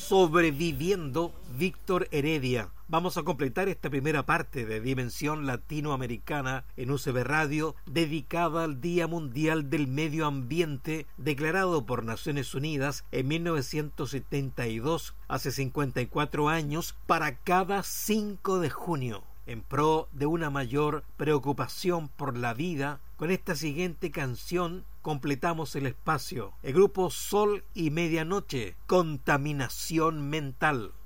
Sobreviviendo, Víctor Heredia. Vamos a completar esta primera parte de Dimensión Latinoamericana en UCB Radio, dedicada al Día Mundial del Medio Ambiente, declarado por Naciones Unidas en 1972, hace 54 años, para cada 5 de junio. En pro de una mayor preocupación por la vida, con esta siguiente canción completamos el espacio. El grupo Sol y Medianoche, Contaminación Mental.